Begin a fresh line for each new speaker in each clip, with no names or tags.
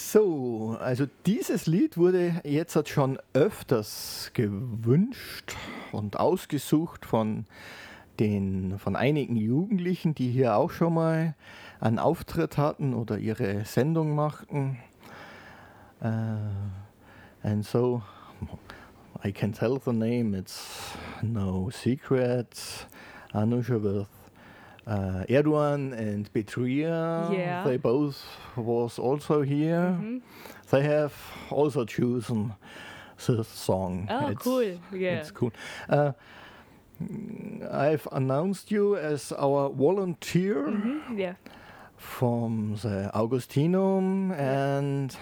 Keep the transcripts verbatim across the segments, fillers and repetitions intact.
So, also dieses Lied wurde jetzt schon öfters gewünscht und ausgesucht von, den, von einigen Jugendlichen, die hier auch schon mal einen Auftritt hatten oder ihre Sendung machten. Uh, and so I can tell the name, it's no secret. Anusha with uh, Erdogan and Petria,
Yeah.
they both was also here.
Mhm.
They have also chosen the song.
Oh,
it's,
cool. Yeah.
It's cool. Uh, I've announced you as our volunteer
Mhm. Yeah.
from the Augustinum, and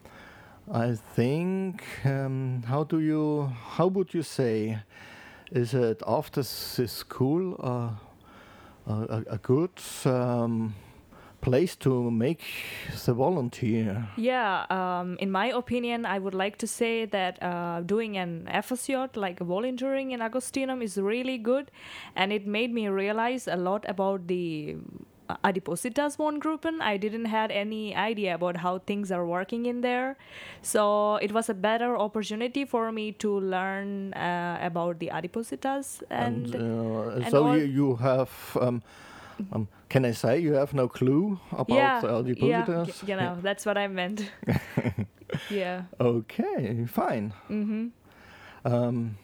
I think, um, how do you, how would you say, is it after the school uh, a, a good um, place to make the volunteer?
Yeah, um, in my opinion, I would like to say that uh, doing an episode, like volunteering in Agostinum, is really good, and it made me realize a lot about the uh, Adipositas Wohngruppen. I didn't had any idea about how things are working in there, so it was a better opportunity for me to learn uh, about the Adipositas and.
And, uh,
and
so
all-
you, you have, um, um, can I say you have no clue about
yeah,
the
yeah,
Adipositas?
g- genau, that's what I meant. Yeah.
Okay, fine.
Mhm.
Ähm,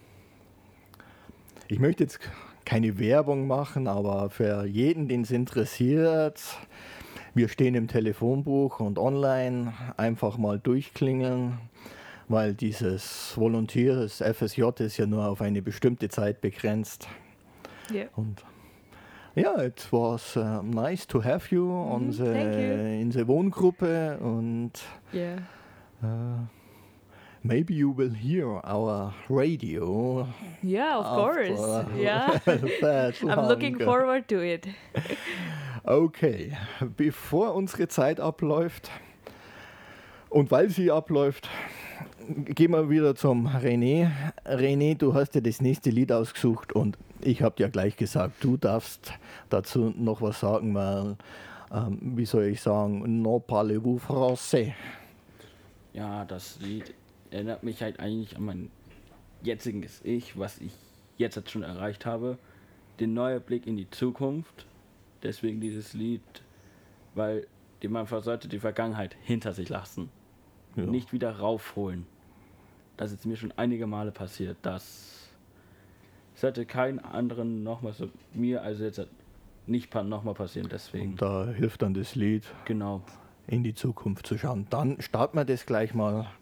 ich möchte jetzt keine Werbung machen, aber für jeden, den es interessiert, wir stehen im Telefonbuch und online, einfach mal durchklingeln, weil dieses Volontier, das F S J, ist ja nur auf eine bestimmte Zeit begrenzt.
Yeah.
Und ja, it was uh, nice to have you on
Mhm,
the,
thank you.
in der Wohngruppe und
Yeah.
uh, maybe you will hear our radio.
Yeah, of
after
course. Yeah.
that
I'm looking
long.
forward to it.
Okay, bevor unsere Zeit abläuft und weil sie abläuft, gehen wir wieder zum René. René, du hast dir das nächste Lied ausgesucht und ich habe dir gleich gesagt, du darfst dazu noch was sagen, weil, ähm, wie soll ich sagen, non parlez-vous français?
Ja, das Lied erinnert mich halt eigentlich an mein jetziges Ich, was ich jetzt halt schon erreicht habe. Den neuen Blick in die Zukunft. Deswegen dieses Lied, weil die man sollte die Vergangenheit hinter sich lassen.
Ja.
Nicht wieder raufholen. Das ist mir schon einige Male passiert. Das sollte keinen anderen nochmal so mir, also jetzt nicht nochmal passieren. Deswegen.
Und da hilft dann das Lied,
Genau.
in die Zukunft zu schauen. Dann starten wir das gleich mal.